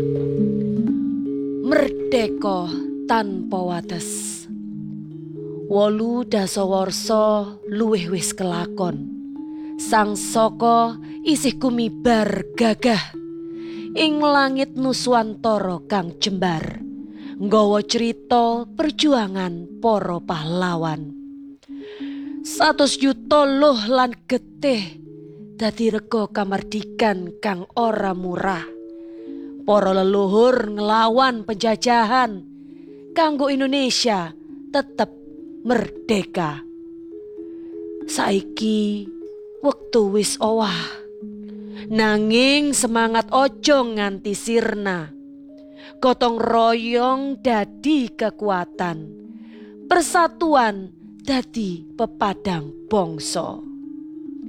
Merdeka tanpa wates. 8 dasawarsa luwih wis kelakon. Sang Saka isih kumibar gagah ing langit Nuswantara kang jembar, nggawa crita perjuangan para pahlawan. 100 juta loh lan getih dadi rega kamardikan kang ora murah. Para leluhur nglawan penjajahan kanggo Indonesia tetep merdeka. Saiki wektu wis owah, nanging semangat ojo nganti sirna. Gotong royong dadi kekuatan, persatuan dadi pepadang bangsa.